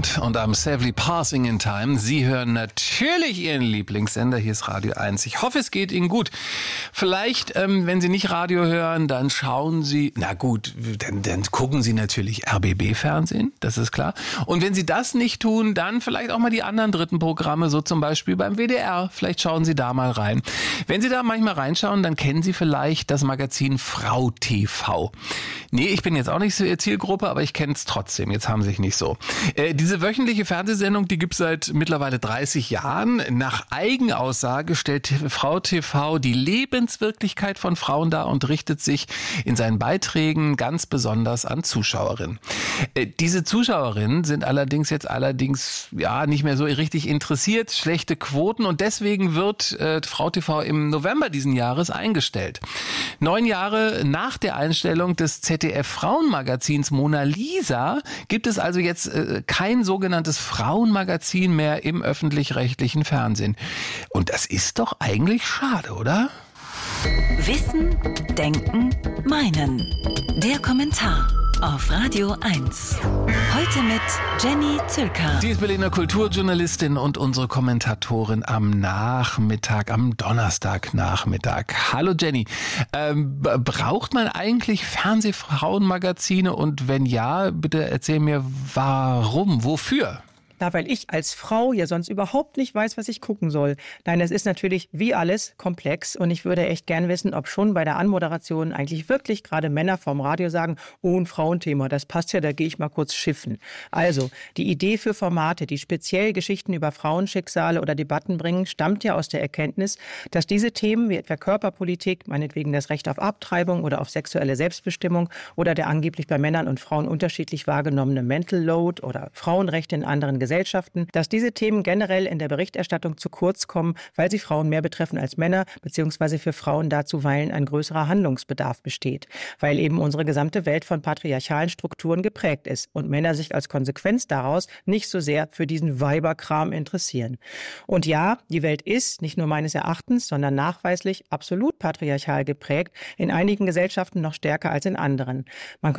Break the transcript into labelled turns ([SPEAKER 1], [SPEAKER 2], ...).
[SPEAKER 1] Abend und am Savely Passing in Time. Sie hören natürlich Ihren Lieblingssender. Hier ist Radio 1. Ich hoffe, es geht Ihnen gut. Vielleicht, wenn Sie nicht Radio hören, dann schauen Sie, na gut, dann gucken Sie natürlich RBB-Fernsehen, das ist klar. Und wenn Sie das nicht tun, dann vielleicht auch mal die anderen dritten Programme, so zum Beispiel beim WDR. Vielleicht schauen Sie da mal rein. Wenn Sie da manchmal reinschauen, dann kennen Sie vielleicht das Magazin Frau TV. Nee, ich bin jetzt auch nicht so Ihre Zielgruppe, aber ich kenne es trotzdem. Jetzt haben Sie sich nicht so. Diese wöchentliche Fernsehsendung, die gibt es seit mittlerweile 30 Jahren. Nach Eigenaussage stellt Frau TV die Lebenswirklichkeit von Frauen dar und richtet sich in seinen Beiträgen ganz besonders an Zuschauerinnen. Diese Zuschauerinnen sind allerdings nicht mehr so richtig interessiert, schlechte Quoten, und deswegen wird Frau TV im November diesen Jahres eingestellt. 9 Jahre nach der Einstellung des ZDF-Frauenmagazins Mona Lisa gibt es also jetzt kein sogenanntes Frauenmagazin mehr im öffentlich-rechtlichen Fernsehen. Und das ist doch eigentlich schade, oder?
[SPEAKER 2] Wissen, Denken, Meinen. Der Kommentar auf Radio 1. Heute mit Jenny Zülker.
[SPEAKER 1] Die ist Berliner Kulturjournalistin und unsere Kommentatorin am Donnerstagnachmittag. Hallo Jenny. Braucht man eigentlich Fernsehfrauenmagazine? Und wenn ja, bitte erzähl mir, warum, wofür?
[SPEAKER 3] Na, weil ich als Frau ja sonst überhaupt nicht weiß, was ich gucken soll. Nein, es ist natürlich wie alles komplex, und ich würde echt gern wissen, ob schon bei der Anmoderation eigentlich wirklich gerade Männer vom Radio sagen, oh, ein Frauenthema, das passt ja, da gehe ich mal kurz schiffen. Also, die Idee für Formate, die speziell Geschichten über Frauenschicksale oder Debatten bringen, stammt ja aus der Erkenntnis, dass diese Themen wie etwa Körperpolitik, meinetwegen das Recht auf Abtreibung oder auf sexuelle Selbstbestimmung oder der angeblich bei Männern und Frauen unterschiedlich wahrgenommene Mental Load oder Frauenrechte in anderen Gesellschaften, dass diese Themen generell in der Berichterstattung zu kurz kommen, weil sie Frauen mehr betreffen als Männer, beziehungsweise für Frauen da zuweilen ein größerer Handlungsbedarf besteht, weil eben unsere gesamte Welt von patriarchalen Strukturen geprägt ist und Männer sich als Konsequenz daraus nicht so sehr für diesen Weiberkram interessieren. Und ja, die Welt ist, nicht nur meines Erachtens, sondern nachweislich absolut patriarchal geprägt, in einigen Gesellschaften noch stärker als in anderen. Man